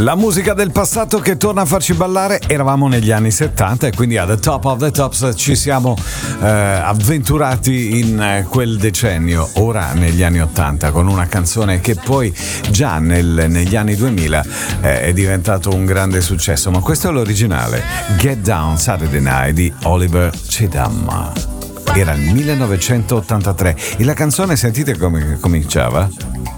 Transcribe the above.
La musica del passato che torna a farci ballare. Eravamo negli anni 70 e quindi a The Top of the Tops ci siamo avventurati in quel decennio, ora negli anni 80, con una canzone che poi già negli anni 2000 è diventato un grande successo, ma questo è l'originale, Get Down Saturday Night di Oliver Cheatham. Era il 1983 e la canzone, sentite come cominciava?